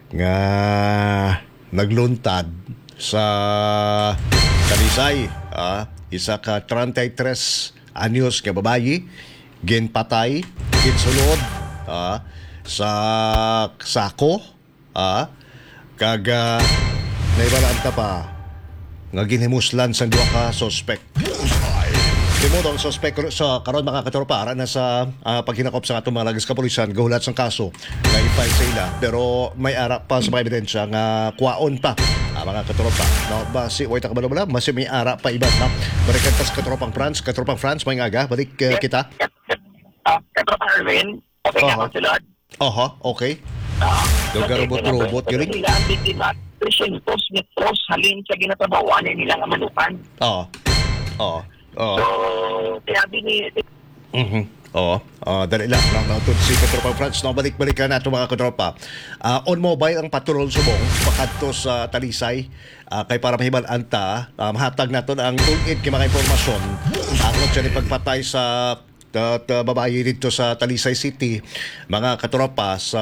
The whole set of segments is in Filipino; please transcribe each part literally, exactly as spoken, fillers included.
nga nagluntad sa Talisay. Ah, isa ka thirty-three anyos nga babayi ginpatay ginsulod ah, sa sako ah, kaga naibalaan ta pa nga ginhimuslan sa duha ka suspect. Timodong suspect sa karon mga katropa ara na sa uh, paghinakop sa atong mga lagas kapulisan gahulat sang kaso na i-file sa ila pero may ara pa sa mga ebidensya nga kuwaon pa uh, mga katropa no ba si wait ka bala mas may ara pa iba na balikan tas katropang France katropang France may aga balik uh, kita ah katropang Erwin okay uh-huh. nga sulod oho okay ah doga robot-robot giling nila ang biktima Christian post ni post halin sa ginatrabahoan nila nga manukan oo oo so tiyabi ni mhm oo uh, dali lang nang nautod si Katropang France no balik-balikan nato mga katropa uh, on mobile ang patrol subong pakadto sa Talisay uh, kay para mahibalan ta uh, mahatag naton ang tungid kay mga impormasyon akot sa pagpatay sa uh, babae dito sa Talisay City mga katropa sa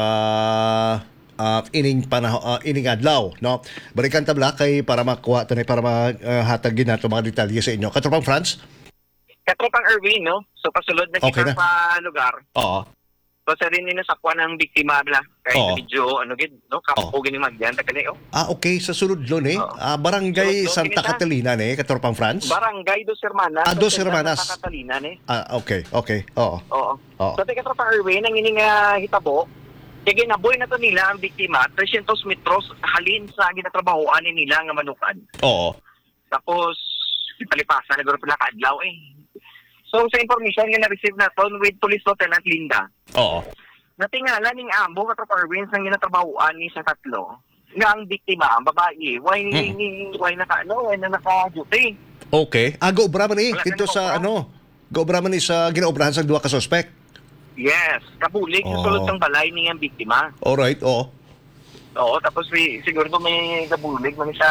uh, ining panahon uh, ining adlaw no balikan tabla kay para makuha tanay para mahatag uh, nato mga detalye sa inyo Katropang France katropang Erwin no so pasulod na okay kita na. sa lugar oo so sa rin nila sa kuha ng biktima bla kay Oo. video ano gid no kapo gini magyan ta kanay oh ah okay sa sulod lo ni Oo. uh, barangay Sulod lo, Santa kinita. Catalina ni Katropang France barangay Dos Hermanas Ah, Dos Hermanas. sa Catalina ni ah okay okay oo oo oo so katropang Erwin ang ining uh, hitabo kaya ginaboy na to nila ang biktima three hundred metros halin sa ginatrabahoan ni nila nga manukan. oo Tapos palipasan na guro pala kaadlaw eh. So sa information nga na-receive naton with Police Lieutenant Linda. oo Natingala ning ambo nga Erwin sang ginatrabahoan ni sa tatlo nga ang biktima ang babae why Hmm. why naka ano why na naka-duty. okay ah goobra man ni Wala dito ka sa na ano goobra man ni sa ginaobrahan sa duha ka suspect Yes, kabulig Oo. sa sulod sang balay ni ang biktima. alright oo Oo, tapos may, siguro to may kabulig man sa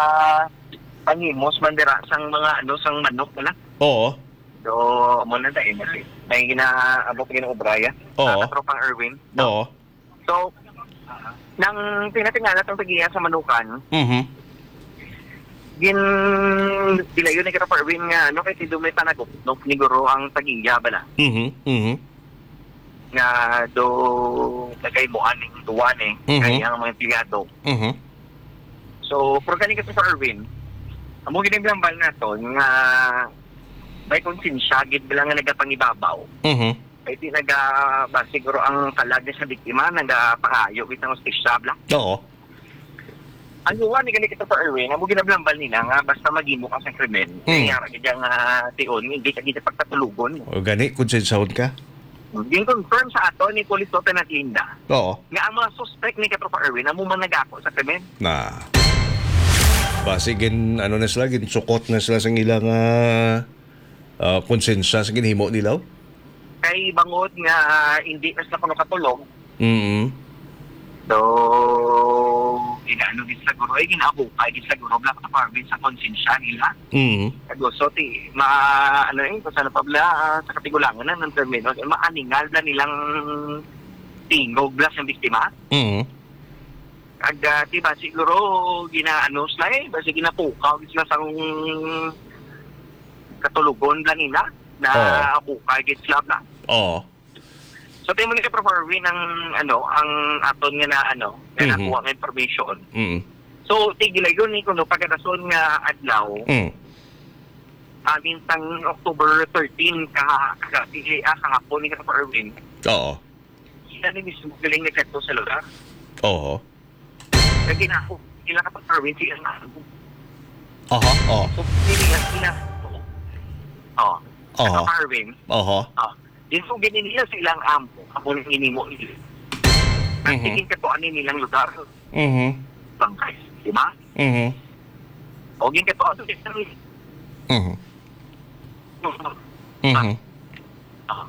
pangimos mandira sang mga ano sang manok na. oo So, mo na dahil may, may ginaabot ginaobraya. Oo. Sa katropang Erwin. oo So, nang tinatingala itong pagiya sa manukan, mhm gin dilayon ni katropang Erwin nga ano kay tido may panagot no niguro ang pagiya bala mhm mhm nga do kay buan ning duwan eh Mhm. kay ang mga empleyado. mhm So, pro kani katropang Erwin, amo ginibambal naton nga may konsensya gid bilang nga nagapangibabaw. mhm Kaya di naga, ba, siguro ang kalag sa biktima, nagapangayo, bitang hospisyabla. oo Ang huwa ni ganit ito sa Erwin, ang ginablambal nila nga, basta magimo ka sa krimen, Mm. kaya kaya nga tion, hindi ka dito pagtatulugon. o gani konsensahon ka Yung confirm sa ato ni Police Lieutenant Linda, oo nga ang mga suspect ni Katropa Erwin, ang mumang nagako sa krimen. na base gin ano na sila gin sukot na sila sa ilang uh, uh, konsensya sa ginhimo nila Kay bangod nga hindi na sila kuno katulog, mhm so, inaano din sa guro, ay ginabukay din sa guro, black na Erwin sa konsensya nila. mhm So, ti, ma, ano eh, kung saan pa bla, ah, sa katigulangan na ng terminal, eh, maaningal na nilang tingog bla sa biktima. mhm Ag, uh, di ba, siguro, ginaano sila eh, basta ginapukaw sila sa katulugon bla nila, na Oo. bukay git sila bla. oo So, tayo mo ni ka-performing ng, ano, ang aton nga na, ano, na Mhm. nakuha ng information. mhm So, tigilay yun eh, kung no, pagkatason nga adlaw, mhm amin tang October thirteenth ka ka ah, kahapon ni Katropang Erwin. oo Sila ni mismo galing nagkakto sa lugar. oo Kaya ginako, sila Katropang Erwin sila na. aha oo So, nila sila. Oh, Oo. Katropang Erwin. oo Oh, din so ginin nila silang ampo, kapon inimo nila. Ang Mhm. tingin ka to ano nilang lugar, mhm bangkay, di ba? mhm O gin ka to ano nilang mhm mhm Ah.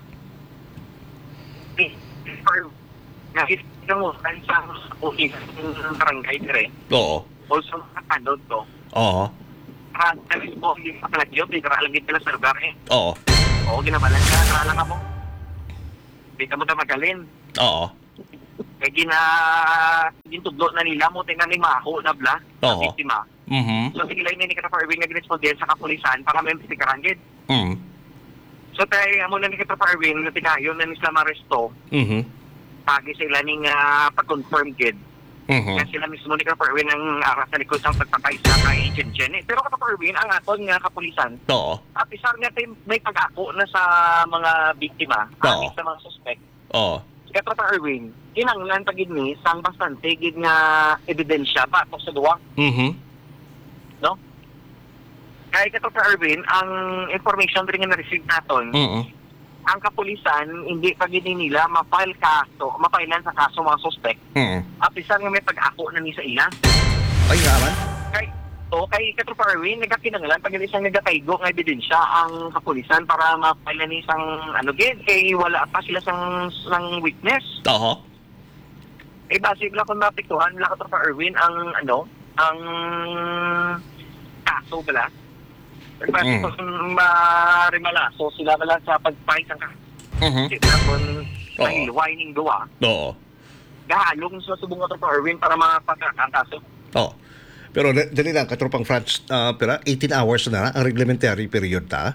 Nakita mo, kan sa pulis ng barangay dire, oo also nakakandod to. oo Ah, sabi mo, hindi pa kalagyo, hindi ka alam dito sa lugar eh. oo Oo, ginabalan ka, nakalang ka mo. Hindi ka mo na magalin. oo Kaya gina, gintudlo na nila mo tingnan ni Maho na bla, sa Oo. biktima. Mhm. So, sila ni Christopher Irwin nag-responde sa kapulisan para may imbestigahan gid. Mm. So, So, tayo mo na ni Christopher Irwin, na tinayon na ni sila maresto, Mhm. pagi sila ning uh, pag-confirm gid. Mhm. Kaya sila mismo ni Christopher Irwin ang aras sa likod ng pagpatay sa kay Jen Jen. Eh. Pero Christopher Irwin, ang aton nga kapulisan, Oo. at isang nga tayo may pag-ako na sa mga biktima, Oo. aning sa mga suspect. Oo. Kaya Christopher Irwin, kinanglan pagid ni sang bastante gid nga ebidensya ba sa duwa. Mhm. No? Kaya Christopher Irwin, ang information rin nga na-receive naton, Mhm. ang kapulisan, hindi pa gid nila ma-file kaso, ma-filean sa kaso mga suspect. Mhm. At isang nga may pag-ako na ni sa ila. Ay, naman. Kay o kay Christopher Irwin, nagkakinanglan pag isang nagataygo nga ebidensya ang kapulisan para ma-file ni isang ano gid kay wala pa sila sang sang witness. Oo. Eh base lang kung mapiktuhan la Christopher Irwin ang ano, ang kaso bala. Base Mm. kung marimalaso sila bala sa pag-fight ang kaso. Mhm. Sila kung Oo. mahilway ning duwa. Oo. Gahalong sa subong Christopher Irwin para mapaka ang kaso. Oo. Pero da- dali lang, katropang France, ah, pero eighteen hours na ang reglementary period ta.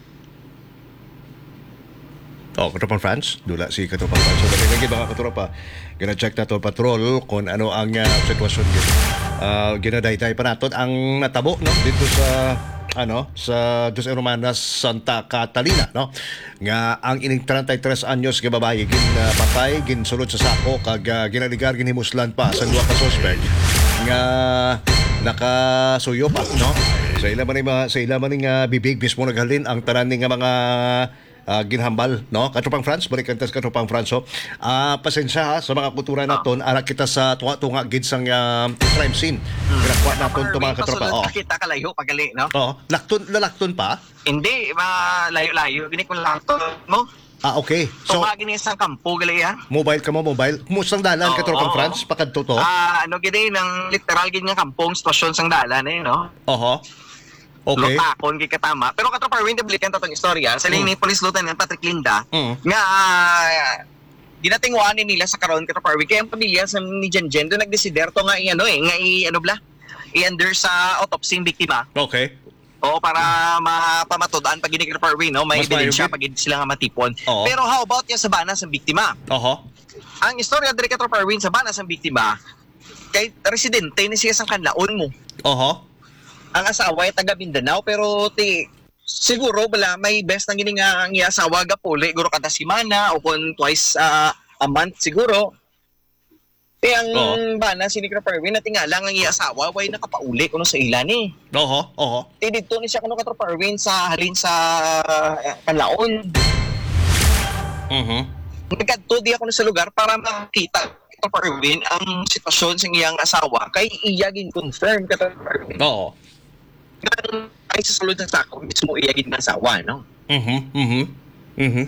Oh, katropang France, dula si katropang France. So, dali lagi mga katropa, gina-check na to patrol kung ano ang uh, sitwasyon dito. Uh, ginadayday pa naton ang natabo, no, dito sa ano sa Dos Hermanas Santa Catalina, no, nga ang ining thirty-three anyos nga babae gin uh, patay gin sulod sa sako kag uh, ginaligar ginhimuslan pa sa duha ka suspect nga nakasuyo pa, no, sa ila man ni mga- sa ila man ni nga bibig mismo naghalin ang tanan ni nga mga uh, ginhambal, no, katropang France, balik kantas katropang France. So, ah pasensya ha, sa mga kultura naton, ara kita sa tunga-tunga gid sang uh, crime scene. Ginakuha naton to mga katropa. Oh. Oh. Kita kalayo pagali, no? Oo. Lakton, lalakton pa? Hindi, malayo-layo. Gini ko lang to, no? Ah, okay. So, So, gini isang kampo, gali ha? mobile ka mo, mobile. Musang dalan ka Oo, tropang oo. France, pakadto to. Ah, ano gini, ng literal gini nga kampong stasyon sang dalan, eh, no? Oho. Okay. Lutakon, gini katama. Pero katropar, hindi balikan to itong istorya. Sa Mm. ni Police Lieutenant Patrick Linda, Mm. nga, ah, ginatingwanin nila sa karon katropar, kaya ang pamilya sa ni Jen Jen, doon nagdesider to nga, i- ano eh, nga i, ano bla, i-under sa autopsy ng biktima. Okay. Oo, para mapamatudaan pag ginig Parway, no? May Mas ebidensya mayroon pag sila nga matipon. Oo. Pero how about yung sa banas ng biktima? Oho. Ang istorya dari ka Parway sa banas ng biktima, kay residente ni siya sang kanlaon mo. Oho. Ang asawa ay taga Mindanao, pero ti siguro bala may best nang gini nga ang iya asawa ga puli guro kada semana o kung twice uh, a month siguro. Ti ang Oo. banas ni Nikra Parway na tingala ang iya asawa way nakapauli kuno sa ila ni. Oho. Oho. Eh, dito ni siya kuno ka Parwin sa halin sa uh, Kanlaon. Mhm. Nagkadto di ako sa lugar para makita ka Parwin ang sitwasyon sa iyang asawa kay iya gin confirm ka Parwin. Oo. Ay sa sulod ng sako mismo iya gin asawa, no? Mhm. Mhm. Mhm.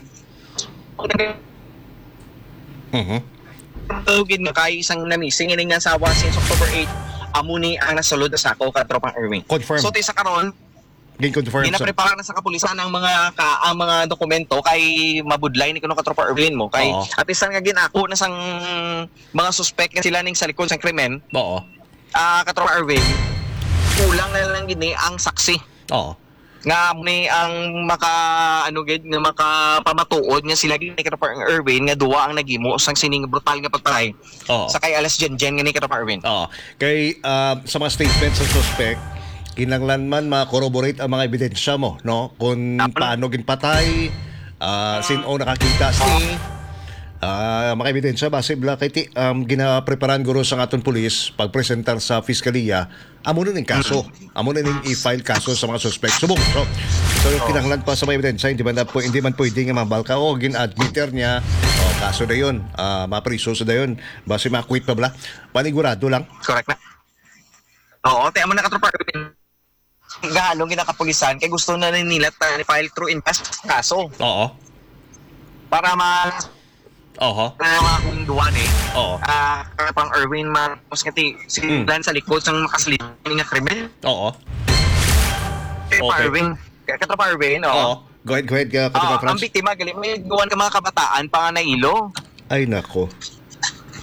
Mhm. Tugid nga kay isang namising ini nga asawa since October eighth amo ni ang nasulod na sako ka tropang Irwin. Confirm. So ti sa karon Gin confirm sa. ginaprepara na sa kapulisan ang mga ka, ang mga dokumento kay mabudlay ni kuno katropa Irwin mo kay Oo. at isang nga ginako na sang mga suspect nga sila ning sa likod sang krimen. Oo. Ah katropa Irwin kulang na lang gini ang saksi Oo. nga ni ang maka ano gid nga makapamatuod nga sila gini katropa Irwin nga duwa ang nagimo sang sining brutal nga pagpatay Oo. sa kay Alas Jen Jen nga ni katropa Irwin. Oo. Kay ah, sa mga statements ng suspect, kinanglan man ma-corroborate ang mga ebidensya mo, no? Kung Tama. paano ginpatay, ah, sino nakakita si ah, mga ebidensya base bla kay ti um, ginapreparan guro sa aton pulis pagpresentar sa fiskalya amo na ning kaso, amo na ning i-file kaso sa mga suspect. Subong. So, so kinanglan pa sa mga ebidensya, hindi man na po hindi man pwede nga mabal ka o gin-admitter niya, oh, kaso na yun, ah, mapriso sa dayon, base ma-quit pa bla. Panigurado lang. Correct na. Oo, tayo mo na katropa Irwin. Gahalong ginakapulisan kay gusto na rin nila ta ni file through in past kaso Oo. para ma Oho. na kung duwan eh. Oo. Ah, uh, pang Irwin Marcos ngati si Mm. Dan sa likod sang makaslip nga krimen. Oo. Kay Okay. Irwin, kay katropa Irwin, oo. Oo. Go ahead, go ahead, uh, Ah, Katropa ang France. biktima gali may duwan ka mga kabataan pa nga nailo. Ay, nako.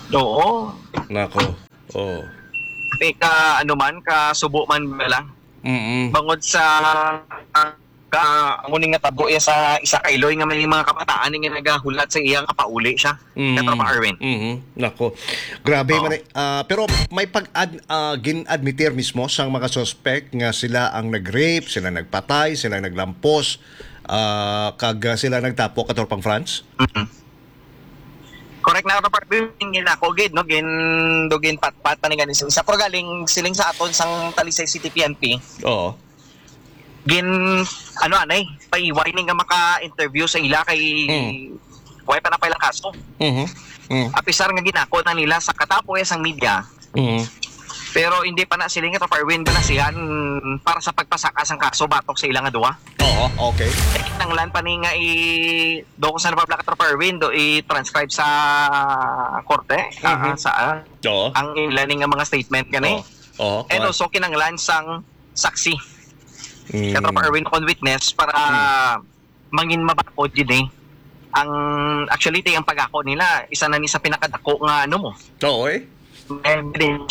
Oo. Nako. Oh. Eh, ka, ano man, ka subo man ba lang. Mm. Bangod sa ka nguning nga tabo iya sa isa ka Iloy nga may mga kabataan nga nagahulat sa iyang kapauli siya. Mm. Katropa Arwin. Mhm. Nako. Grabe Oo. man eh. Ah, pero may pag uh, gin-admitir mismo sang mga suspect nga sila ang nag-rape, sila nagpatay, sila naglampos, ah, kag uh, sila nagtapo katropang France. Mm-hmm. Correct na Katropa Arwin nga ako gid no gin dugin patpat pa ni ganin sa pero galing siling sa aton sang Talisay City P N P. Oo. Gin ano anay paiway ni nga maka-interview sa ila kay Mm. Way pa na pailang kaso. Mhm. Mm. Apisar nga ginako na nila sa katapo ya sang media. Mhm. Pero hindi pa na sila nga Katropa na siyan para sa pagpasaka sang kaso batok sa ilang nga duwa. Oo, okay. Eh, kinanglan pa ni nga i do ko sa Republic Katropa do i-transcribe sa korte ah, Mhm. sa ah, Oo. ang ilan nga mga statement kani. Oo. And also kinanglan sang saksi. Mm. Katropa Erwin on witness para mangin mabakod yun eh. Ang actually tay ang pag-ako nila isa na ni sa pinakadako nga ano mo. Oo eh. Evidence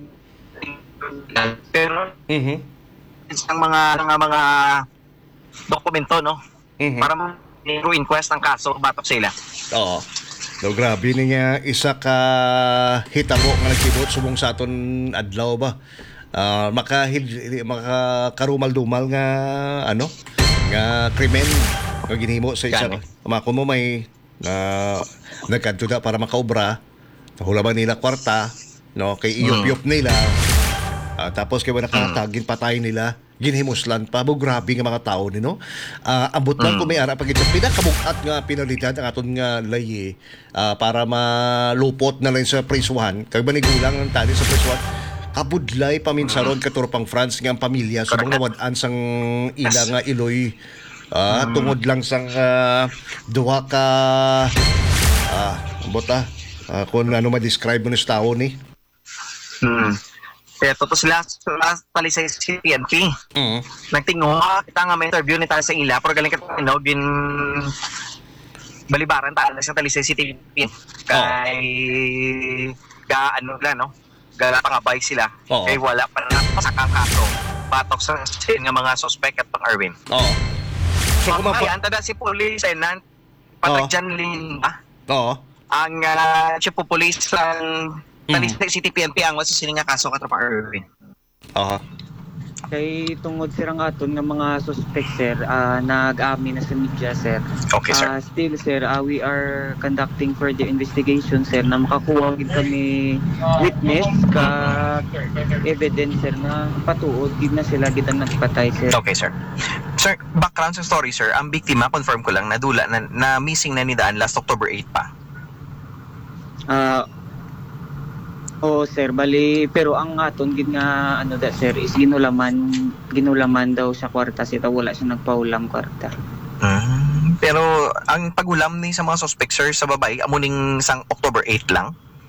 pero Mhm. isang mga mga mga dokumento no Mhm. para ma inquest ang kaso batok sila. Oo. So, grabe niya isa ka hitabo nga nagkibot subong sa aton adlaw ba. Ah, maka makakarumal-dumal nga ano nga krimen nga ginhimo sa isa. Gani. Mga kumo may na nagkadto da para makaobra. Hulaban nila kwarta, no, kay iyop-iyop nila. Ah, tapos kay wala nakatagin patay nila. Ginhimuslan pa bo grabe nga mga tao ni no. Ah, ambot lang Mm. kung may ara pagit sa pinakabugat nga pinalitan ang aton nga layi ah, para malupot na lang sa prisuhan. Kay banigulang ang tali sa prisuhan. Kabudlay paminsaron katurpang France nga ang pamilya subong nawad-an sang ila nga Iloy ah, tungod lang sang ah, duha ka ah, ambot ah, ah, kung ano ma-describe mo ni sa tao ni. Hmm. Kaya totoo sila sa Talisay City P N P. Mm. Nagtingo kita nga may interview ni tayo sa ila pero galing kita no gin balibaran tayo sa Talisay City P N P kay ga ano la no gala pangabay sila Oo. kay wala pa na pasakang kaso batok sa sin nga mga suspect at pang Arwin. Oo. So So, kung ay, mapa- anta na si Police Lieutenant Patagjan Linda Oo. ang uh, chief of police ng Mm. Talisay City P N P ang wasa sila nga kaso katropa Arwin. Oo. Kay tungod sirang aton nga mga suspect sir, ah, nag-amin na sa media sir. Okay sir. Ah, still sir, ah, we are conducting further investigation sir na makakuha gid kami witness ka evidence sir na patuod gid na sila gid ang nagpatay sir. Okay, sir. Sir, background sa story, sir. Ang biktima, confirm ko lang, nadula na, na missing na ni Daan last October eighth pa. Ah, Oo sir, bali pero ang aton gid nga ano da sir is ginulaman ginulaman daw sa kwarta sita wala siya nagpaulam kwarta. Mm, pero ang pagulam ni sa mga suspect, sir, sa babae, amuning sang October eighth lang.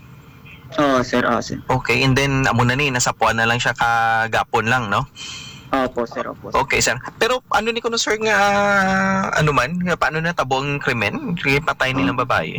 Oo sir, oo sir. Okay, and then amo na ni, nasa puwan na lang siya kagapon lang, no? Opo sir, opo. Sir. Okay, sir. Pero ano ni kuno, sir, nga ano man, nga paano na tabong krimen? Kaya patay nilang babae.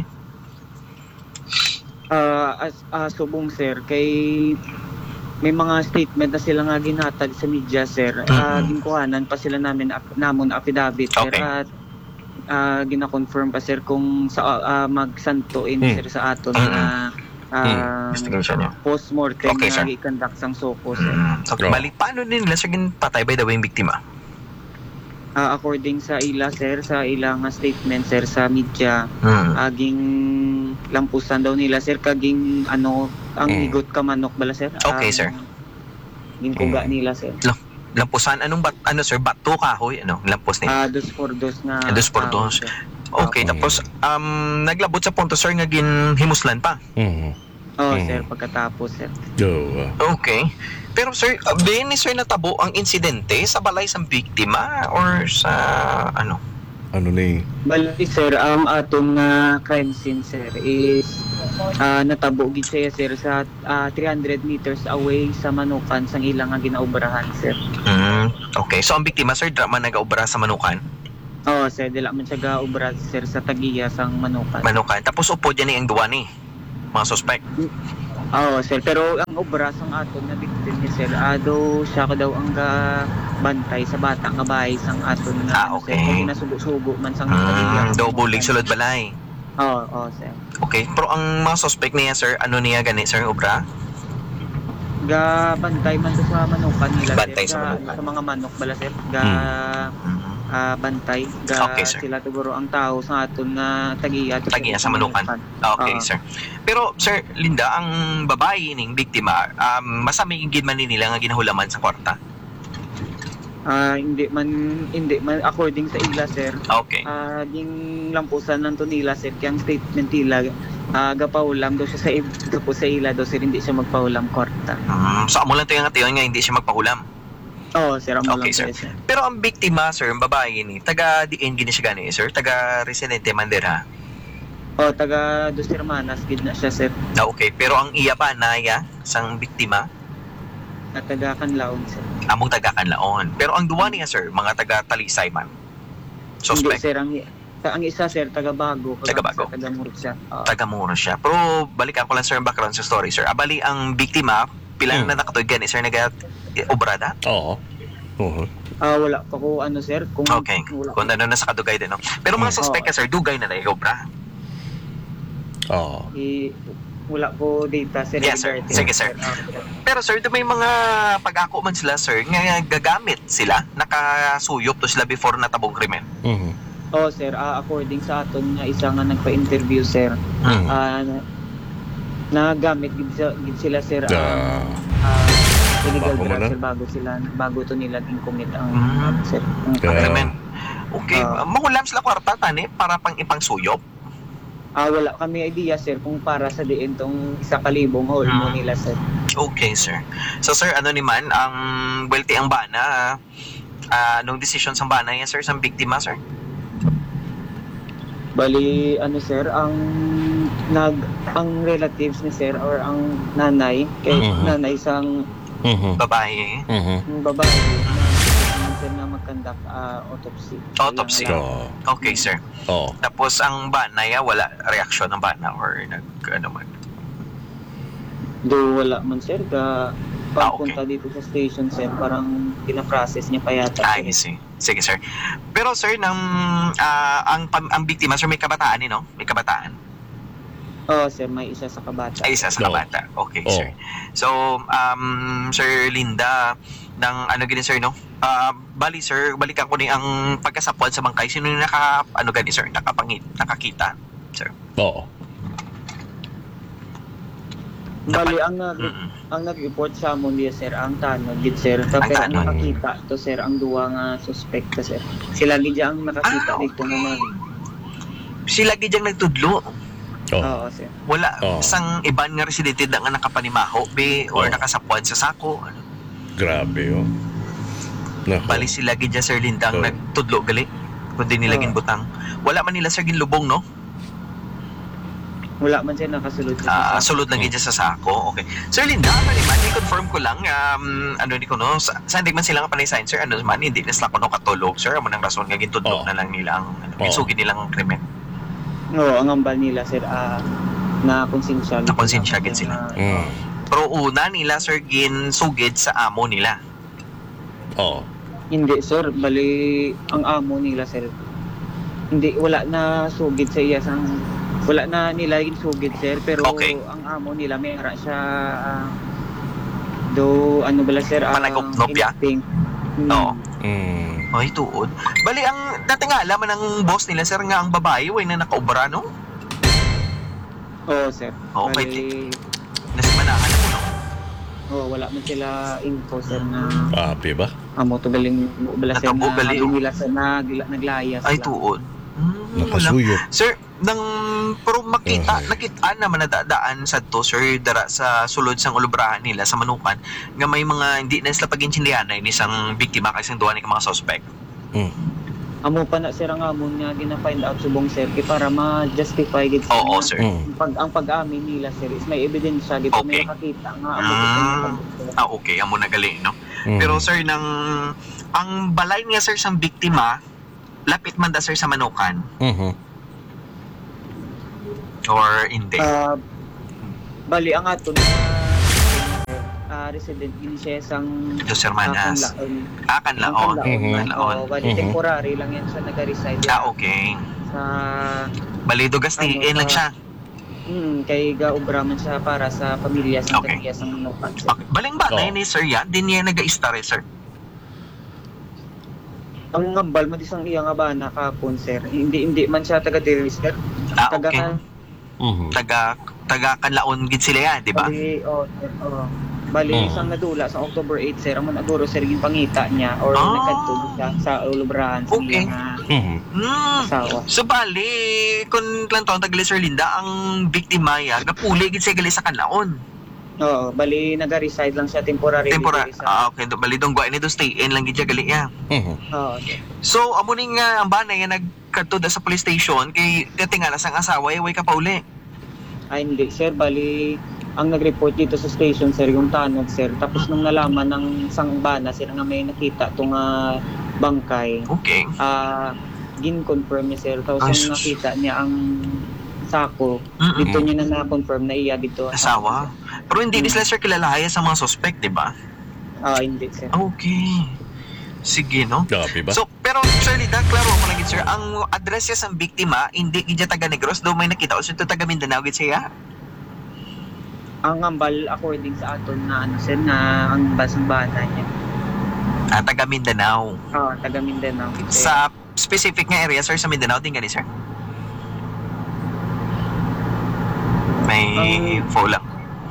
Ah, as ah, subong sir kay may mga statement na sila nga ginhatag sa media sir. Ah, Mhm. ginkuhanan pa sila namin ap- namon affidavit sir Okay. at ah, gina-confirm pa sir kung sa ah, magsantuin Hmm. sir sa aton Mhm. na ah, Investigation niya. post-mortem Okay, sir. na i-conduct sang soko sir. Mm, okay, Oo. bali, paano din nila, sir, patay by the way yung biktima? Ah, according sa ila sir sa ilang nga statement sir sa media Mm. aging lampusan daw nila sir kaging ano ang Mm. higot ka manok bala sir. Okay, Ang sir. Ginkuga Mm. nila sir. Lampusan, anong bat, ano, sir, bato kahoy, ano, lampos nila? Ah, dos por dos na. Ah, dos por tao, dos. sir. Okay, Mm. tapos um naglabot sa punto, sir, nga ginhimuslan pa. Mhm. Oh, Mm. sir, pagkatapos sir. Oo. Okay. Pero sir, uh, din ni sir natabo ang insidente sa balay sa biktima or sa ano? Ano ni? Bali sir, ang atong uh, crime scene sir is ah, natabo gid siya sir sa ah, three hundred meters away sa Manukan sang ilang nga ginaubrahan sir. Mm, okay. So ang biktima, sir, drama nagaobra sa Manukan. Oh, sir, dila man siya gaubra sir sa Tagiya sang Manukan. Manukan. Tapos upo dyan ni ang duwa ni. mga suspect. Oo, sir. Pero ang obra sang aton na victim ni sir, ado siya ko daw ang ga bantay sa bata nga bahay sang aton nga Ah, ano, okay. sir. Kaya nasugo-sugo man sang Mm, daw bulig sulod balay. Oo, oo, sir. Okay, pero ang mga suspect niya sir, ano niya gani sir obra? Ga bantay man to sa manukan nila, Bantay sir. sa Ga- manukan. sa mga manok bala, sir. Ga Mm. ah, bantay. Ga Okay, sir. sila siguro ang tao sa aton nga tagiya. to, sir, Tagiya sa manukan. Okay, Oo. sir. Pero sir, Linda, ang babae ning biktima, um, masami gid man nila nga ginahulaman sa kwarta. Ah, hindi man hindi man according sa ila, sir. Okay. Ah, ding lampusan nanto nila, sir, kaya ang statement nila ah gapaulam daw siya sa ib- po sa ila daw, sir, hindi siya magpaulam kwarta. Mm, so amo lang tayo nga tayo nga hindi siya magpahulam. Oo, sir, ang Okay, okay, sir. sir. Pero ang biktima, sir, ang babae ni, taga diin gini siya gani, sir, taga residente Mandera. Oh, taga Dos Hermanas gid na siya, sir. Na okay, pero ang iya ba naya sang biktima, At taga Canlaon, sir. among taga Canlaon. Pero ang duwa niya, sir, mga taga Talisay man. Hindi, Suspect. sir, ang ang isa, sir, taga Bago. Taga Bago. Taga Murcia. Oo. Taga Muro siya. Pero balikan ko lang sir ang background sa story, sir. Abali ang biktima, pilang Hmm. na nakatuig gani, sir, naga eh, obrada. Oo. Oo. Ah, wala pa ko ano, sir, kung Okay. wala. Kung ano na sa kadugay din, no? Pero mga Hmm. suspect ka, sir, dugay na na obra. Oo. I, wala po data, sir. Yes, sir. regarding- Sige, sir. Ah, Pero sir, do may mga pag-ako man sila, sir, nga gagamit sila, nakasuyop to sila before natabong krimen. Mhm. oh, sir, ah, according sa aton nga isa nga nagpa-interview, sir, Mhm. ah, na- nagamit gid sa- gid sila, sir, Da. ang ah, illegal Bago mo drugs, na? sir, bago sila bago to nila commit ang Mm. sir. ang- Kaya- Krimen. Okay, Ah. mahulam sila kwarta, tani, para pang ipang suyop. Ah, wala kami idea, sir, kung para sa diin tong isa kalibong haul mo Mm. nila, sir. Okay, sir. So, sir, ano naman, ang wealthy ang bana, ah, anong decision sa bana yan, sir, sa biktima, sir? Bali, ano, sir, ang nag ang relatives ni sir or ang nanay kay Mhm. nanay sang Mhm. Babae. Mhm. yung babae na sir na mag-conduct ah, autopsy. Autopsy. Kaya nga lang. Okay, sir. Oo. Tapos, ang bana, ya, wala reaksyon ng bana or nag, ano man. Do wala man, sir, ka Ah, pagpunta dito sa station, sir, parang pina-process niya pa yata. I see. Sige, sir. Pero, sir, nang, ah, ang, pam- ang biktima, sir, may kabataan, eh, no? May kabataan. Oo, sir, may isa sa kabata. Ay, isa sa No. kabata. Okay, Oo. sir. So, um, Sir Linda, ng ano gini, sir, no? Ah, bali, sir, balikan ko ni ang pagkasapwan sa bangkay. Sino yung naka, ano gani, sir, nakapangit, nakakita, sir? Oo. Bali, ang nag Mm-mm. ang nag-report sa amon niya, sir, ang tanod gid, sir. Ang Pero ang tanod. nakakita to, sir, ang duwa nga suspect ka, sir. Sila gid ang nakakita Ah, dito nga mag Sila gidyang nagtudlo. Oo. Oo, sir. Wala, Oo. sang iban nga residente na nga nakapanimaho, be, or Oo. nakasapwan sa sako. Ano. Grabe, oh. Nako. Bali sila gidya, Sir Linda, ang Oo. nagtudlo gali. Kundi nila Oo. ginbutang. Wala man nila, sir, ginlubong, no? Wala man siya nakasulod sa Ah, sasakyan. sulod lang gidya sa sako. Okay. Sir Linda, ano naman, i-confirm ko lang, um, ano di ko, no, sa, sa hindi man sila nga panay-sign, sir, ano naman, hindi na sila ko no katulog, sir, amo nang rason nga gintudlo Oo. na lang nila ang, ano, Oo. gisugin nilang ang krimen. Oo, ang ambal nila, sir, ah, na konsensya. Na konsensya gid sila. Mm. Pero una nila, sir, ginsugid sa amo nila. Oo. Hindi, sir, bali ang amo nila, sir. Hindi, wala na sugid sa iya sang wala na nila yung sugid, sir, pero Okay. ang amo nila may ara siya ah, do ano bala, sir, ang Panagupnopya? instinct. Hmm. Oo. Mm. Ay, tuod. Bali, ang natingala man ang boss nila, sir, nga ang babae, way na nakaubra, no? Oo, sir. Okay. Bali, Nasimanahan ako, no? oh, wala man sila info, sir, na Api ba? amo to galing bala, sir, Natabo, na gali, oh. nila sa nagla, naglaya Ay, sila. tuod. Hmm, wala. Nakasuyok. Sir, nang pero makita, Mhm. nakitaan naman na dadaan sa to, sir, dara sa sulod sang ulubrahan nila sa Manukan, nga may mga hindi na sila pag-intindihan ni isang biktima kasi duwa ni mga suspect. Mm. Amo pa na, sir, ang amon nga gina-find out subong, sir, kay para ma-justify gid Oo, na- sir. Mm. pag ang pag-amin nila, sir, is may ebidensya gito, Okay. may nakakita nga amo Mm. mm. Ah, okay, amo na gali, no? Mm. Pero sir, nang ang balay niya, sir, sang biktima, lapit man da, sir, sa Manukan Mhm. or hindi. Ah, Bali, ang aton na ah, resident din siya sang Dos Hermanas. Kanlaon. Ah, Kanlaon. Mhm. Kanlaon. Oo, bali, Mhm. temporary lang yan siya nag-reside Ah, okay. sa Balido gastiin Ano, lang siya. hmm, kay gaubra man siya para sa pamilya sa Okay. pamilya sa manukan. Okay. Baling ba na Oo. ni sir yan? Din niya nag-i-star eh, sir. Ang ngambal mo disang iya nga ba nakapon sir. Hindi hindi man siya taga diri sir. Ah, Taga okay. Mhm. Taga taga Kanlaon gid sila yan, di ba? Bali, oh, oh. Bali, Mm. isang nadula sa October eighth, sir. Ang managuro, sir, yung pangita niya or Ah. nagkatulog siya sa ulubrahan sa Okay. iyang Mhm. Hmm. asawa. So bali, kung lang taon tagali Sir Linda, ang biktima ya, napuli gid siya gali sa Kanlaon. Oo, bali, nag-reside lang siya temporary. Tempora. dito Ah, Sa, okay. Do, bali dong guay ni do stay in lang gid siya gali ya. Mhm. Oo, sir. So, amo ning nga ang bana nga nagkadto da sa police station kay katingalas ang asawa ay way ka pauli. Ay, hindi, sir. Bali, ang nag-report dito sa station, sir, yung tanod, sir. Tapos nung nalaman ng sangbana, sir, nga may nakita itong ah, bangkay, Okay. ah, gin-confirm niya, sir. Tapos Ay, nung sus. nakita niya ang sako, Mm-mm. dito niya na na-confirm na iya dito. Asawa. Pero hindi ni sila sir kilalahaya sa mga suspect, di ba? Ah, hindi, sir. Okay. Sige, no? Grabe ba? So, pero Sir Linda, klaro ko lang gid, sir, ang address niya sa biktima, hindi gid siya taga Negros, do may nakita o siya taga Mindanao gid siya. Ang ambal according sa aton na ano sir na ang basang bana niya. Ah, taga Mindanao. Ah, taga Mindanao. Sir. Sa specific nga area, sir, sa Mindanao din gani, sir. May Ang- info lang.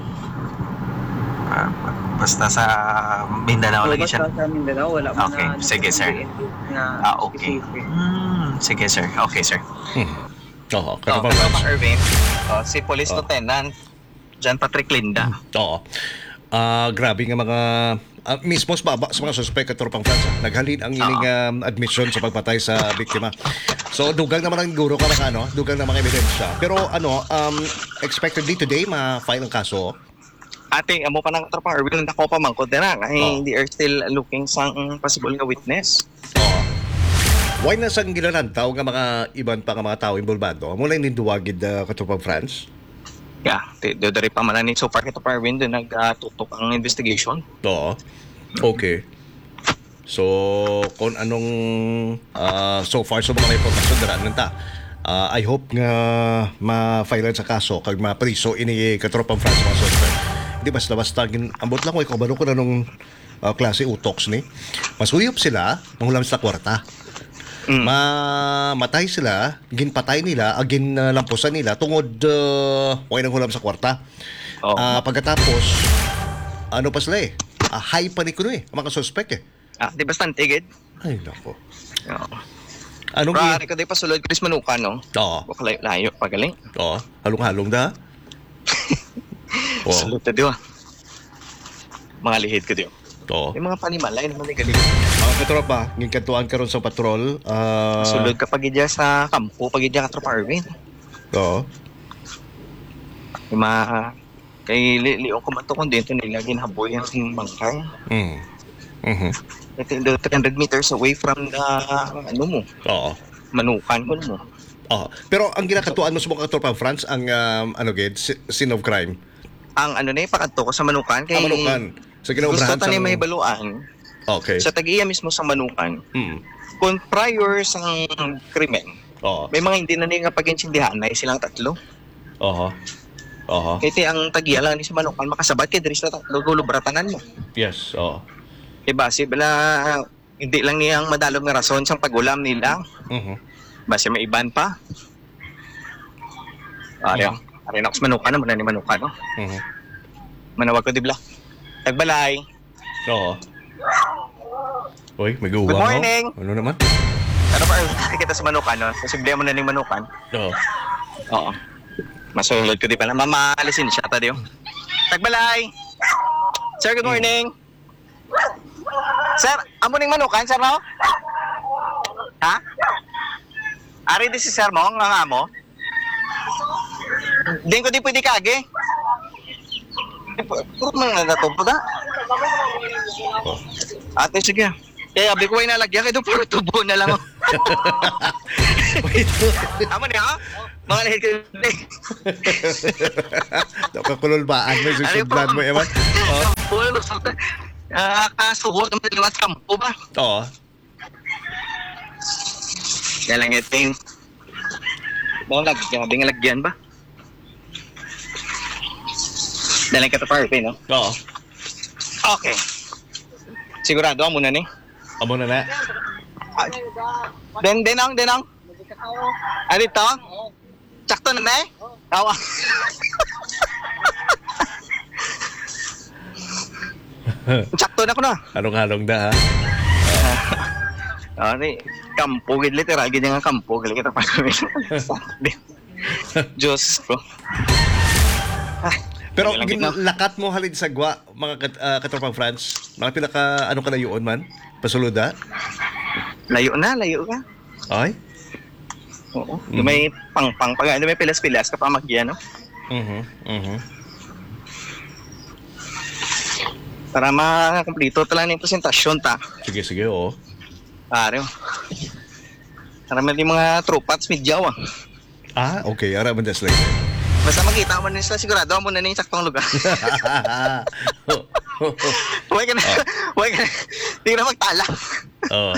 Ah, basta sa Mindanao So, lagi basta siya. sa Mindanao wala mo Okay, na sige, sir. Na Ah, okay. specific. Hmm, sige, sir. Okay, sir. Mhm. Oo, Oh, Katropang pero Franz. pa Irving, oh, si Police Oh. Lieutenant John Patrick Linda. Oo. Ah, grabe nga mga ah, mismo sa baba sa mga suspect at Tropang Franz, ah, naghalin ang ining um, admission sa pagpatay sa biktima. So dugang naman ang guro ka mga ano, dugang na mga ebidensya. Pero ano, um, expectedly today ma-file ang kaso. Ate, amo pa ng tropa Irving, nako pa mangkot na nga. Oh. They are still looking sa mm, possible nga witness. Oo. Why na sang ginalantaw nga mga iban pa nga mga tao involvado? Mula yung ninduwagid uh, Katropang Franz. Yeah, do dari pa man ni so far kito pa Irving doon nagtutok ang investigation. Oo. Okay. So, kung anong ah, so far sa mga impormasyon dara nanta. Ah, I hope nga ma-file sa kaso kag ma-priso ini Katropang France mga suspect. Hindi basta-basta gin ambot lang ko ikaw baro ko na nung ah, klase utoks ni. Masuyop sila, manghulam sa kwarta. Mm. Mamatay sila, ginpatay nila, agin uh, lampusan nila tungod uh, way nang hulam sa kwarta. Oh. Ah, pagkatapos ano pa sila eh? Ah, high pa ni kuno eh, ang mga suspect eh. Ah, di bastante gid. Ay nako. Oo. Anong Pero gi- ari ko di pa sulod Chris Manuka no. Oo. Baka layo, layo pagaling. Oo. Halong-halong da. Oo. Sulod ta diwa. Mga lihid ko diyo. Oo. Yung mga panimalay naman ni galing. Mga katropa, ngin kantuan karon sa patrol. Ah, Sulod ka pagidya sa kampo, pagidya ka tropa Irving. Oo. Yung mga kay li liong kumanto kon dito nila ginhaboy ang bangkay. Mm. Mhm. Ito yung three hundred meters away from the ano mo, Oo. manukan ko mo. Oo. Pero ang ginakatuan mo sa mga katropa France ang um, ano gid, si- scene of crime. Ang ano na yung pakadto ko sa manukan kay Amalukan. Sa gusto kinaubrahan ta ni sa may baluan Okay. sa tag-iya mismo sa manukan. Mm. Kung prior sa krimen, Oo. may mga hindi na nga pag-insindihan na silang tatlo. Oo. Oo. Kaya ti ang tag-iya lang ni sa manukan makasabat kay diri sa tatlo gulubratanan mo. Yes. Oo. Diba, si bala hindi lang niyang madalog nga rason sa pagulam nila. Mhm. Base may iban pa. Ari, ari na ako sa manukan naman na ni manukan, no? Mhm. Manawag ko di bla. Tagbalay. Oo. Uy, may guwang Good ho. morning. Ano naman? Ano pa, kita sa manukan, no? Posible mo na ni manukan. Oo. Oo. Masulod ko di pala. Mamalisin siya, ta diyo. Tagbalay. Sir, good morning. Sir, amo ning manukan, sir, no? Ha? Ari di si sir mo, nga nga mo? Din ko di pwede kage. Puro mga natupod ha? Oh. Ate, sige. Kaya abi ko ay nalagyan, kaya doon puro tubo na lang. Wait. Amo niya, ha? Mga lahit ko. Nakakululbaan mo, susudlan mo, ewan. Oh. Pulo, ah, kasuhot naman liwat kampo ba? Oo. Yan lang ito yung... Mga lagyan, abing lagyan ba? Dalang ka to party, no? Oo. Okay. Sigurado ako muna ni. Amo na na. Ah, Den, denang, denang. Ah, dito? Sakto na na eh? Tawa. Sakto na ko na. Halong-halong na, ha? Ah, ni kampo gid literal gid nga kampo gali kita pa. Diyos ko. Pero Wala lang gitna. lakat mo halid sa gwa, mga kat, uh, katropang France. Mga pila ka, ano ka na yun man? Pasuluda? Layo na, layo ka. Ay? Oo. Mhm. May pang-pang pag may pilas-pilas ka pa magyan, no? Mhm. Mhm. Para makakumpleto talaga ng presentasyon ta. Sige, sige, oo. Pare. Para may mga tropats medyaw ah. Ah, okay. Ara man das lang. Basta makita mo na sila sigurado mo na yung saktong lugar. Huwag ka na, huwag ka na, hindi ka na magtala. Oo.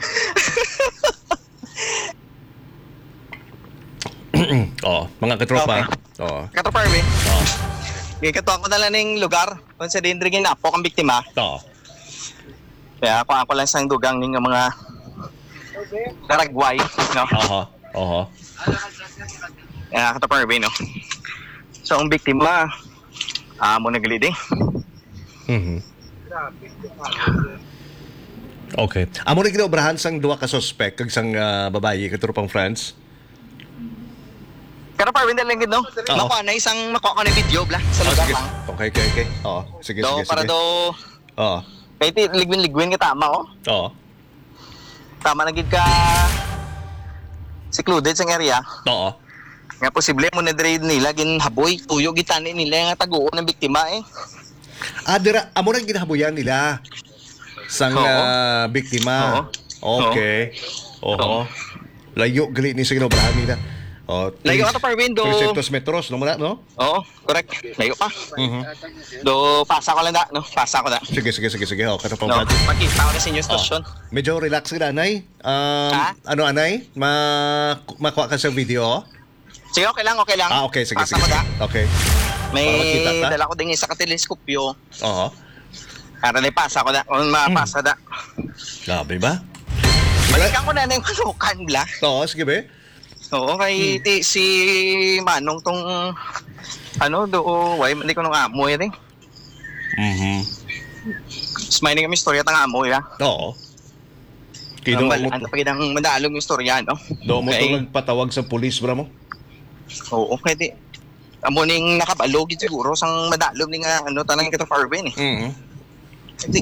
Oo, mga katropa. Oo. Katropa Arvin, Oo. gikato ako na lang ng lugar kung sa dindrigin na po kang biktima. Oo. Kaya ako ako lang sa dugang ng mga daragway, no? Oo. Oo. Kaya Katropa Arvin, no? So, ang biktima, amo na galid eh. Mhm. Okay. Amo rin kinaobrahan sang duwa ka suspect kag sang ah, babayi katropang France. Katropa Arvin, dahil lang gid, no? Oo. Makuha na isang makuha ko na video, bla, sa Oh, lugar sige. lang. Okay, okay, okay. Oo. Sige, Do, sige, para sige. do, Oo. kahit ligwin-ligwin ka tama, oh. Oo. Tama na gid ka secluded sa area. Oo. Nga posible mo na trade nila gin haboy tuyo gitani nila nga taguo ng biktima eh. Ah, dira, amo rin ginahabuyan nila sang Oo. ah, biktima. Oo. Okay. Oo. Oo. Layo gali ni sa ginaobrahan nila. Oh, Layo ka to par window. three hundred metros, no muna, no? Oo, correct. Layo pa. Mhm. Do pasa ko lang da, no? Pasa ko da. Sige, sige, sige, sige. Okay, tapos No, makita ko na sa inyo station. Medyo relax ka, anay. Um, Ha? ano, anay? Ma makuha ka sa video? Sige, okay lang, okay lang. Ah, okay, sige, Pasa sige. ko da. Okay. May Para makita ta. dala ko din isa ka teleskopyo. Oo. Para na pasa ko da. Kung mapasa da. Grabe ba? Balikan ko na na yung manukan bla. Oo, sige ba? Oo, kay ti, si Manong tong ano do, why mali ko nung amoy rin. Mhm. Smiling kami istorya tang amoy ha. Oo. Kino Ang mo balaan pa kitang madalong yung istorya, no? do mo Okay. to nagpatawag sa pulis bra mo? Oo, pwede. Amo ning nakabalog yun siguro sang madalom ning ah, ano talagang kita Farben eh. Mhm. Hindi.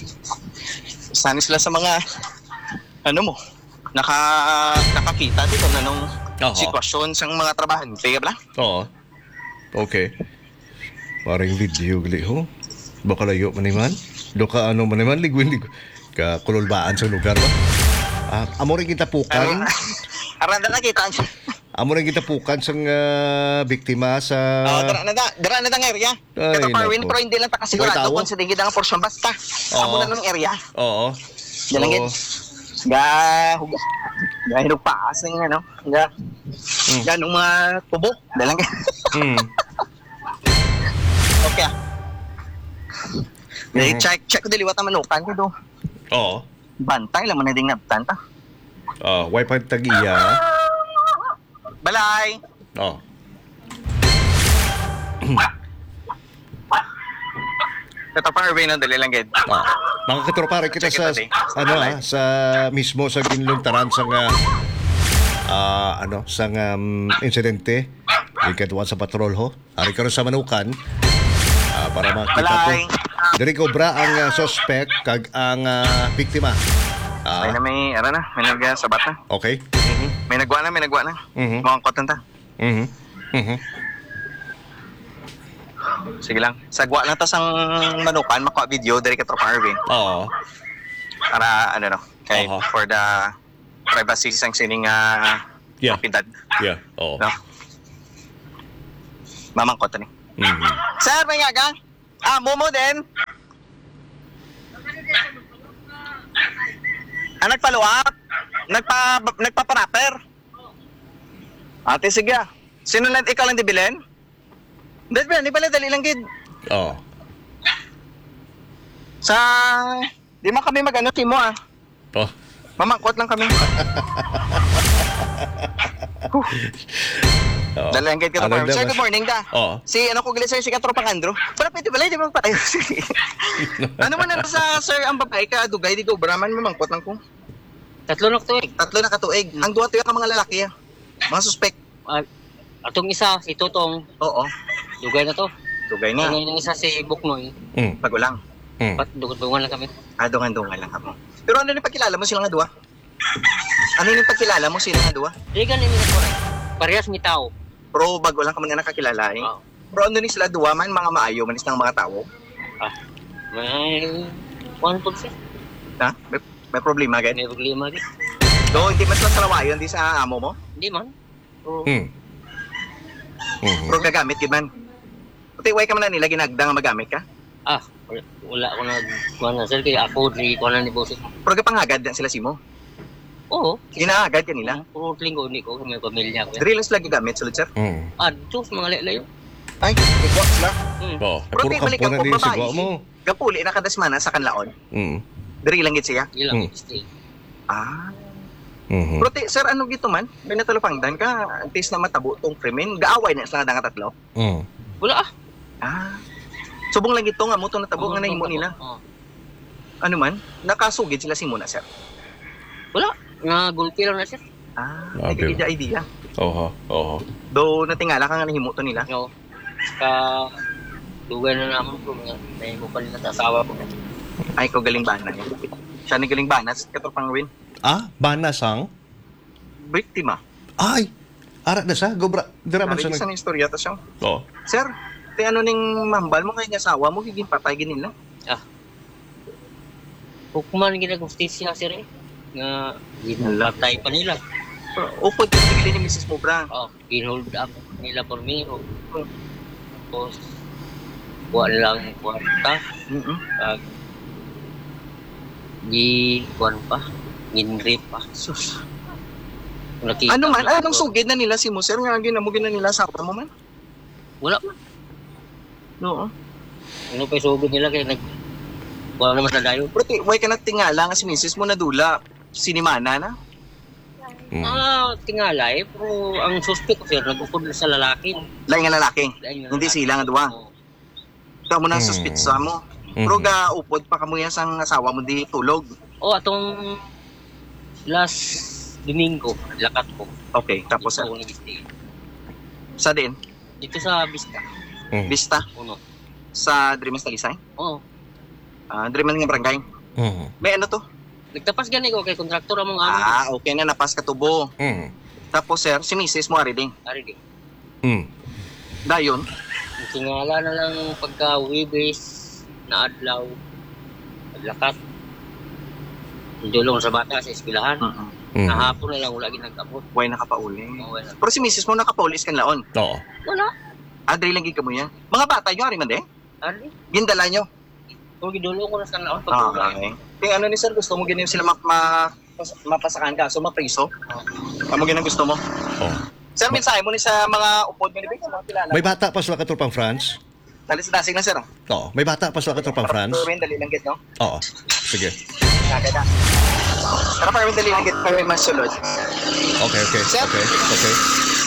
Sana sila sa mga ano mo, naka nakakita dito na nung Oo. sitwasyon sang mga trabahante, bla. Oo. Okay. Parang video gali ho. Baka layo man naman. Do ka ano man naman ligwin lig ka kululbaan sa lugar ba? Ah, amo rin kita pukan. Aran na nakita. Amo rin kita pukan sang ah, biktima sa Oh, dara na da, dara na dang area. Ay, Kita Farben nako. pero hindi lang ta May kasigurado tao? kung sa digid ang porsyon basta. Amo Oo. na ng area. Oo. Dalangin. So, Ga huga. Ga hinug paas ng ano. Ga. Mm. Ga nung mga tubo. Dalangin. mm. Okay. ah. Mhm. Check check ko diliwat ang manukan ko do. Oo. Bantay lang man na ding nabtan ta. Ah, wifi tag-iya. Balay. Oo. Ito pa Arvin ang dali lang gid. Ah, mga katropa rin kita Check sa it, ano ah, sa mismo sa ginluntaran sa nga ah, ano sa nga um, insidente ikadwa sa patrol ho. Ari karon sa Manukan ah, para makita Balay. ko. Diri cobra ang ah, suspect kag ang ah, biktima. May na Ah, may ara na, may nag sabat na. okay. Mhm. May nagwa na, may nagwa na. Mhm. Mga kotan ta. Mhm. Mhm. Sige lang. Sagwa lang ta sang manukan makuha video diri ka Tropa Arvin. Oo. Para ano no, kay Aha. for the privacy sang sining uh, Yeah. Propiedad. Yeah. Oo. No? Mamangkot ni. Mhm. Sir, may nga Ah, Momo din. Ah, nagpa-follow up? Nagpa, nagpa-proper? Ate, sige ah. Sino lang, ikaw lang dibilin? Hindi ba, hindi pala, dali lang gid. Oo. Sa, di man kami mag-ano, Timo ah. Oh. Mamangkot lang kami. Oo. Dali lang gid ka Ano to. Sir, daw- good morning da. Oo. Si ano ko gali sir, si Katropang Andro. Para pwede pala, di ba magpatayo? Ano man ano sa sir, ang babae ka, dugay, di ko, braman, mamangkot lang ko. Tatlo na to eh. Tatlo na katuig. Ang duwa tuyo ka mga lalaki ah. Mga suspect. Ah, atong isa, si Tutong, Oo. dugay na to. Dugay na. Ngayon yung isa si Buknoy, Mm. Pagulang. Mm. pat dugod-dugan lang kami. Ah, dungan-dungan lang kamo. Pero ano ni pagkilala mo sila nga duwa? Ano ni pagkilala mo sila nga duwa? Di ganun yung ko. Parehas mi tao. Pero bago lang ka man na nakakilala eh. Oo. Pero ano ni sila duwa man, mga maayo man ng mga tao? Ah, may one po siya. Ha? May, may problema gan? May problema di. Do, hindi mas masalawayon di sa amo mo? Hindi man. Pero, Mm. Mhm. Pero gagamit gid man. Puti, way ka man na nila ginagda nga magamit ka? ah, wala, wala ako nag, kuha na sir, kaya ako, di ko na ni Bosit. Pero gapangagad na sila simo? Oo. Ginaagad ka nila? Puro linggo, hindi ko, may pamilya ko. Dili lang sila gagamit, sulod sir? Mm. Ah, dito sa mga layo. Ay, ikaw sila. Hmm. Oo. Pero Puro di balik kampo na ako din babae. sigwa mo. Gapuli na kada semana sa kanlaon. Mm. Diri lang gid siya. Ilang Hmm. stay. Ah. Mhm. Pero ti, sir, ano gito man? Binatalupangdan ka, antis na matabo tong krimen. Gaaway na sila nga tatlo. Mm. Wala ah. Ah. Subong lang gito nga mo to natabo nga nahimo nila. Oo. Ano man? Nakasugid sila si Muna, sir. Wala. Nga-gulpi lang na sir. Ah, Ah, hindi ka idea. Oho. Oho. Do natingala ka nga nahimo to nila. No. Ka dugay na naman ko nga may ko pa nila sa asawa ko. Ay, ko galing bana. Siya ni galing bana, katropang win. Ah, banasang? Biktima. Ay. Ara na sa gobra. Dira man sa Narinig sa nag. istorya ta siya. Oo. Sir, ti ano ning mambal mo kay nga asawa mo giging patay gid nila. Hukuman ginagustisya sir eh. Nga ginatay pa nila. Pero upod yung tigilin ni Missus mo, bra. Oh, ginhold up nila por me. Tapos buwan lang kwarta. Mm-mm. Pag di buwan pa. Ginrip pa. Sus. Nakita Ano man, ko- anong sugid na nila si mo, sir? Nga ginamugin na nila asawa mo man? Wala man. Oo. Ano pa isugod nila kaya nag... Wala naman na dayo. Pero ti, way ka na tingala nga si Missus mo nadula. Sinimana na. Mm. Ah, tingala eh. Pero ang suspect ko sir, nag-upod na sa lalaki. Lain nga lalaki. Lain nga Hindi lalaki. sila nga duwa. Oo. Ikaw mo nang Hmm. suspitsa mo. Mhm. Pero ga upod pa kamo yan sang asawa mo di tulog. Oh, atong last Domingo, lakat ko. Okay, tapos Dito sir. ako nag-stay. Sa din, Dito sa Vista. Mm. Vista, Uno. sa Dreamers Talisay. Oo. Ah, Dreamers nga barangay. Mhm. May ano to? Nagtapas gani ko kay kontraktor among amo. Ah, okay na, napas ka tubo. Mm. Tapos sir, si Missus mo ari din. Ari di. Mm. Dayon, Ang tingala na lang pagka Webes na adlaw. Naglakat. Dulong sa bata sa eskwelahan. mm Mm. Nahapon na lang wala ginagabot. way nakapauli. Oh, wala. Pero si Missus mo nakapaulis kan laon. Oo. Wala. Adri lang gid kamo yan. Mga bata nyo ari man de? Ari. Gindala nyo. Kung gidulong ko na sa naon Ah, pag okay. Kaya ano ni sir, gusto mo ganyan sila ma, ma mapasakan ka, so mapriso. Amo ganyan gusto mo. Oo. Sir, mensahe mo ni sa mga upod mo ni Big, mga kilala. May bata pa sila katropang France? Talis dasig na sir. ah. Oo. May bata pa sila katropang France? Pero dali lang gid, no? Oo. Sige. Kagada. Pero pero dali lang gid, pero mas sulod. Okay, okay. Sir? Okay, okay.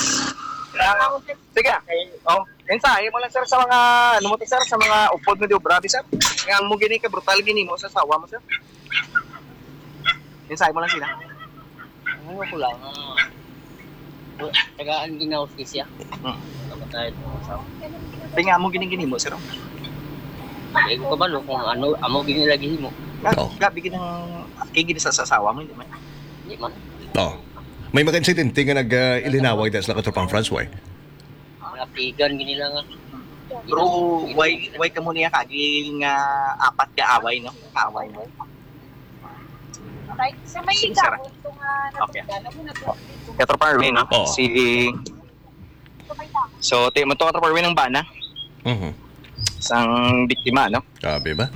Ah, sige. Oh, mensahe mo lang sir sa mga ano mo to, sir, sa mga upod mo di obrabi sir. Nga mo gini ka brutal gini mo sa sawa mo sir. Mensahe mo lang sila. Ano ko lang. ah, Tagaan ginaw siya. Hmm. Kamatay mo sa. Kaya nga mo gini gini mo sir. Ay ko kabalo kung ano amo ginilagi mo. Oh. Gabi gid ng kigini sa sawa mo, hindi man. Di man. Oo. May mga insidente nga nag-ilinawag dahil sila katropang France, way? Mga pigan ginila nga. Pero why why ka mo niya kagi nga apat ka away no? Kaaway mo. right? Sa may Sige, sir. gawon, kung uh, Okay. natugdan, ako natugdan. Kaya Tropa Arwin, no? Oo. Si... So, ti mo to Tropa Arwin ng bana. Mhm. Isang biktima, no? Sabi ba?